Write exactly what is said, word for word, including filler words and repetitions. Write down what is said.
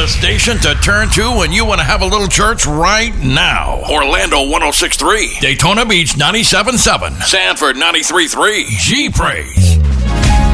The station to turn to when you want to have a little church right now. Orlando one oh six point three. Daytona Beach ninety-seven point seven. Sanford ninety-three point three. G-Praise.